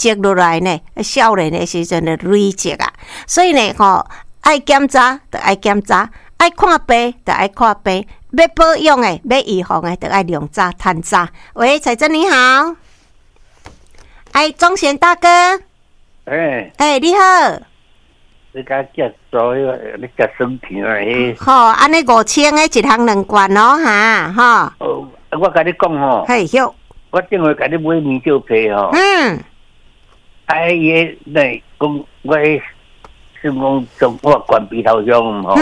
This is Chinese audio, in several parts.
积落来呢，少年的时阵的累积啊。所以呢，爱检查就爱检查，爱看病就爱看病，要保养的、要预防的，就爱量早趁早。喂，彩珍你好，钟贤大哥，你好。 你家叫做你家生田啊？ 好，安尼5000的一项2罐哦，哈， 我甲你讲吼， 嘿哟， 我正话甲你买面酒皮吼，伊来讲我是讲中国关闭头上吼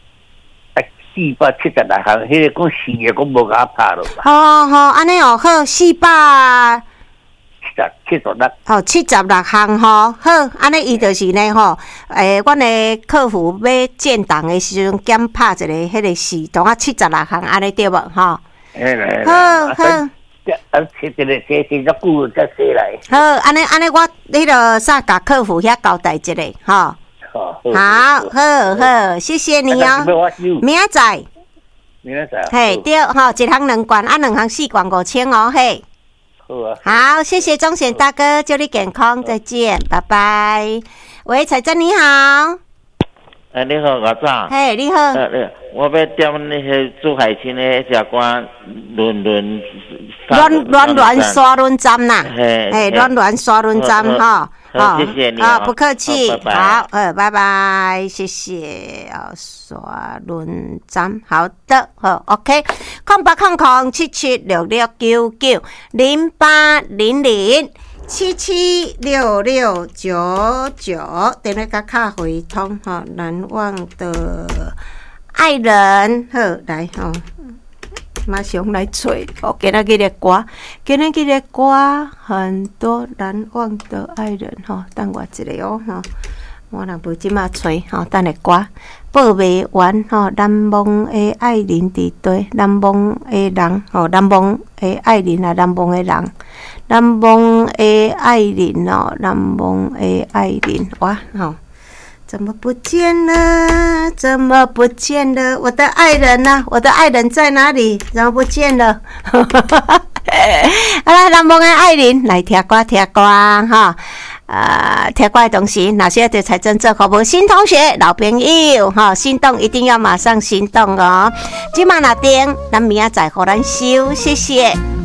，476项，迄个讲4个讲无甲拍咯。 好，安尼好，476。76项好，安尼伊就是呢阮的客服要建档的时阵检拍一个迄个系统76项，安尼对无好， 切一个切足久才写来。 好，安尼我迄个甲客服遐交代一下，好，谢谢你哦。明仔载，嘿对，一项2罐，2项4罐5000哦，嘿。好，谢谢钟贤大哥，祝你健康，再见，拜拜。喂，彩珍你好。 你好，我早。 嘿，你好。 我要点那些朱海清的迄只歌， 软刷轮针呐。嘿，软刷轮针哈。 好，谢谢你。 不客气。好，拜拜，谢谢。刷轮针，好的，OK。0800776699，电话甲卡回通难忘的爱人，好来马上来找今仔日的歌，很多难忘的爱人等我一下我若无即马找等下歌报袂完难忘的爱人伫底，难忘的人难忘的爱人啊，难忘的人，难忘的爱人难忘的爱人哇怎么不见了？怎么不见了？我的爱人呢？我的爱人在哪里？怎么不见了？好啦，难忘的爱人，来听歌听歌听歌的同时，若需要对财政做服务，新同学、老朋友心动一定要马上行动哦！今晚若定，咱明仔载互咱收，谢谢。